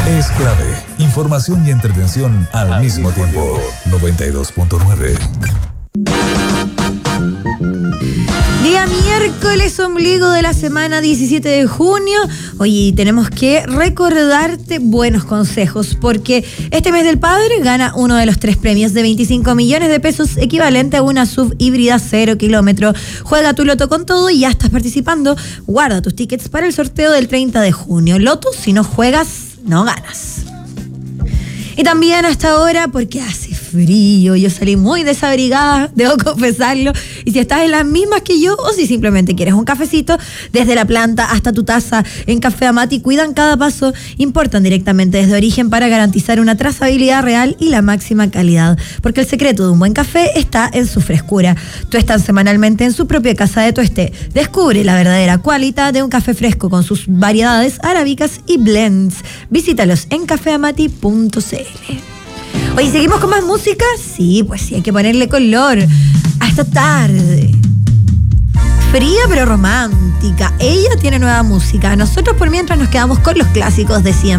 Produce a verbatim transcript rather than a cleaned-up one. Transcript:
es clave. Información y entretención al, al mismo, mismo tiempo. tiempo. noventa y dos punto nueve. Día miércoles, ombligo de la semana diecisiete de junio. Oye, tenemos que recordarte buenos consejos, porque este mes del padre gana uno de los tres premios de veinticinco millones de pesos, equivalente a una sub híbrida cero kilómetro. Juega tu loto con todo y ya estás participando. Guarda tus tickets para el sorteo del treinta de junio. Loto, si no juegas, no ganas. Y también hasta ahora, porque hace frío, yo salí muy desabrigada, debo confesarlo, y si estás en las mismas que yo, o si simplemente quieres un cafecito, desde la planta hasta tu taza, en Café Amati cuidan cada paso, importan directamente desde origen para garantizar una trazabilidad real y la máxima calidad, porque el secreto de un buen café está en su frescura. Tuestan semanalmente en su propia casa de tueste. Descubre la verdadera cualidad de un café fresco con sus variedades arábicas y blends. Visítalos en café amati punto c l. Oye, ¿seguimos con más música? Sí, pues sí, hay que ponerle color a esta tarde. Fría pero romántica. Ella tiene nueva música. Nosotros por mientras nos quedamos con los clásicos de siempre.